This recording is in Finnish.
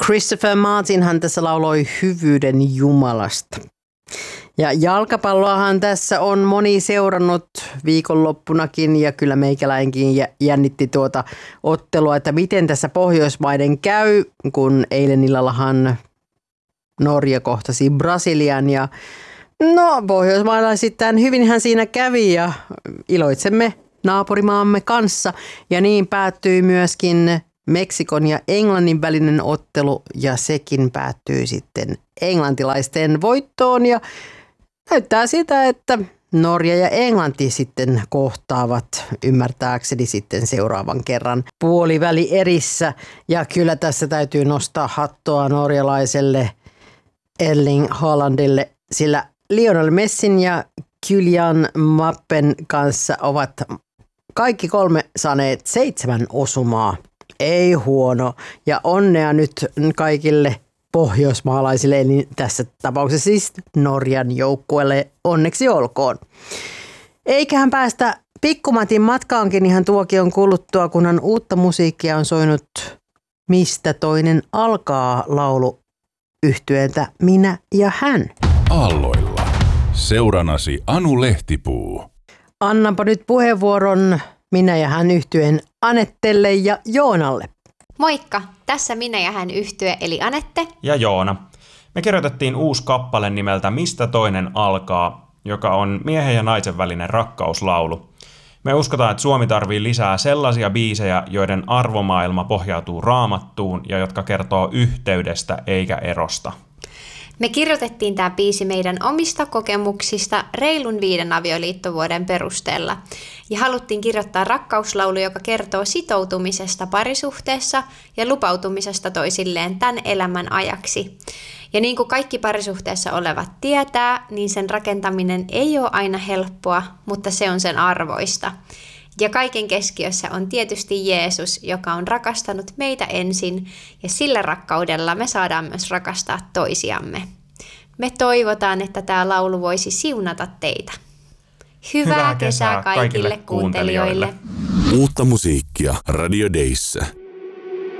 Christopher Martinhan tässä lauloi hyvyyden Jumalasta. Ja jalkapalloahan tässä on moni seurannut viikonloppunakin ja kyllä meikäläinkin jännitti tuota ottelua, että miten tässä Pohjoismaiden käy, kun eilen illallahan Norja kohtasi Brasilian ja no pohjoismaalaisittain hyvinhän siinä kävi ja iloitsemme naapurimaamme kanssa ja niin päättyi myöskin Meksikon ja Englannin välinen ottelu ja sekin päättyy sitten englantilaisten voittoon ja näyttää sitä, että Norja ja Englanti sitten kohtaavat ymmärtääkseni sitten seuraavan kerran puoliväli erissä ja kyllä tässä täytyy nostaa hattua norjalaiselle Erling Haalandille, sillä Lionel Messin ja Kylian Mbappen kanssa ovat kaikki 3 saaneet 7 osumaa. Ei huono. Ja onnea nyt kaikille pohjoismaalaisille, eli tässä tapauksessa siis Norjan joukkueelle onneksi olkoon. Eiköhän päästä Pikkumatin matkaankin ihan tuokion kuluttua, kunhan uutta musiikkia on soinut Mistä toinen alkaa laulu yhtyeeltä Minä ja hän. Aalloilla. Seuranasi Anu Lehtipuu. Annanpa nyt puheenvuoron Minä ja hän -yhtyeen Anettelle ja Joonalle. Moikka, tässä Minä ja hän -yhtye eli Anette ja Joona. Me kirjoitettiin uusi kappale nimeltä Mistä toinen alkaa, joka on miehen ja naisen välinen rakkauslaulu. Me uskotaan, että Suomi tarvii lisää sellaisia biisejä, joiden arvomaailma pohjautuu Raamattuun ja jotka kertoo yhteydestä eikä erosta. Me kirjoitettiin tämä biisi meidän omista kokemuksista reilun 5 avioliittovuoden perusteella. Ja haluttiin kirjoittaa rakkauslaulu, joka kertoo sitoutumisesta parisuhteessa ja lupautumisesta toisilleen tämän elämän ajaksi. Ja niin kuin kaikki parisuhteessa olevat tietää, niin sen rakentaminen ei ole aina helppoa, mutta se on sen arvoista. Ja kaiken keskiössä on tietysti Jeesus, joka on rakastanut meitä ensin, ja sillä rakkaudella me saadaan myös rakastaa toisiamme. Me toivotaan, että tämä laulu voisi siunata teitä. Hyvää kesää kaikille kuuntelijoille. Uutta musiikkia Radio Dayssä.